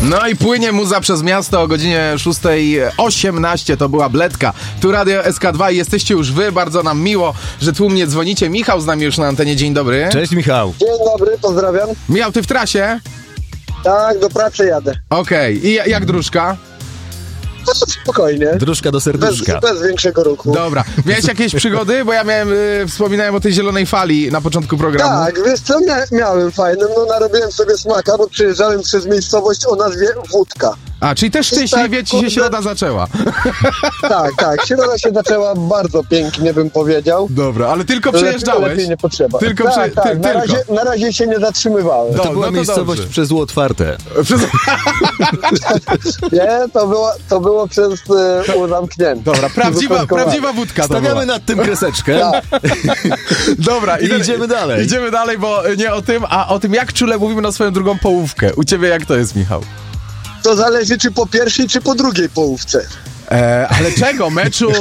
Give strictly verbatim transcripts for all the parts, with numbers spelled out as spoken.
No i płynie muza przez miasto o godzinie szósta osiemnaście, to była Bledka. Tu Radio S K dwa i jesteście już wy, bardzo nam miło, że tłumnie dzwonicie. Michał z nami już na antenie, dzień dobry. Cześć Michał. Dzień dobry, pozdrawiam. Michał, ty w trasie? Tak, do pracy jadę. Okej, okay. I jak dróżka? No, spokojnie. Dróżka do Bez, serduszka. bez większego ruchu. Dobra. Miałeś jakieś przygody? Bo ja miałem, y, wspominałem o tej zielonej fali na początku programu. Tak, wiesz co, mia miałem fajnym, no narobiłem sobie smaka, bo przyjeżdżałem przez miejscowość o nazwie Wódka. A, czyli też szczęśliwie tak, ci się kurde. środa zaczęła. Tak, tak, środa się zaczęła bardzo pięknie, bym powiedział. Dobra, ale tylko Lepiej, przejeżdżałeś. lepiej nie potrzeba. Tylko tak, prze- tak, ty, na, tylko. razie, na razie się nie zatrzymywałem. No, To była no to miejscowość dobrze. przez zło otwarte. Przez... Nie, to było, to było przez e, uzamknięte. Dobra, prawdziwa, Wypadkowanie. prawdziwa wódka to była. Stawiamy nad tym kreseczkę. Tak. Dobra, I idziemy dalej. Idziemy dalej, bo nie o tym, a o tym, jak czule mówimy na swoją drugą połówkę. U ciebie jak to jest, Michał? To zależy, czy po pierwszej, czy po drugiej połówce. E, ale czego? Meczu?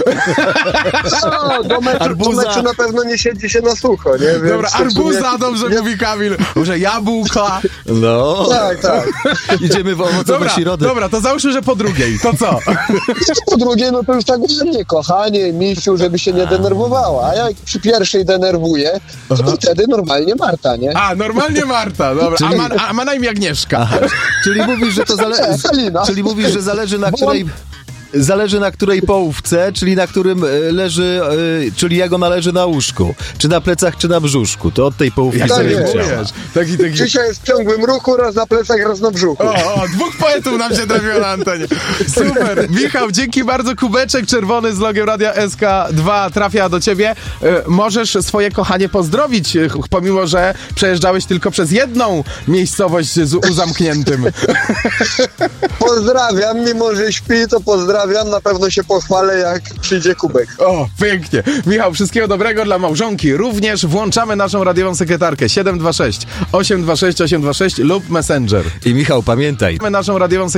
No, do meczu, do Arbuza. meczu na pewno nie siedzi się na sucho, nie? Więc Dobra, to w sumie- arbuza, dobrze mówi Kamil. Może jabłka. No. Tak, tak. Idziemy w owocowe Dobra, środy. dobra, to załóżmy, że po drugiej. To co? Po drugie, no to już tak ładnie, kochanie, misiu, żeby się nie denerwowała. A jak przy pierwszej denerwuje, to, to wtedy normalnie Marta, nie? A, normalnie Marta, dobra. A ma, a ma na imię Agnieszka. Aha. Czyli mówisz, że to zależy. Cześć, Halina. Czyli mówisz, że zależy na Bo- której. Zależy na której połówce, czyli na którym e, leży, e, czyli jak ona leży na łóżku. Czy na plecach, czy na brzuszku. To od tej połówki Jak Tak sobie zależy. jest. mówisz? Taki, taki... Dzisiaj jest w ciągłym ruchu, raz na plecach, raz na brzuchu. O, o, dwóch poetów nam się trafiło na antenie. Super. Michał, dzięki bardzo. Kubeczek czerwony z logiem Radia S K dwa trafia do ciebie. E, możesz swoje kochanie pozdrowić, e, pomimo że przejeżdżałeś tylko przez jedną miejscowość z uzamkniętym. Pozdrawiam, mimo że śpi, to pozdrawiam. Na pewno się pochwalę, jak przyjdzie kubek. O, pięknie. Michał, wszystkiego dobrego dla małżonki. Również włączamy naszą radiową sekretarkę siedem dwa sześć osiem dwa sześć osiem dwa sześć lub Messenger. I Michał, pamiętaj. Mamy naszą radiową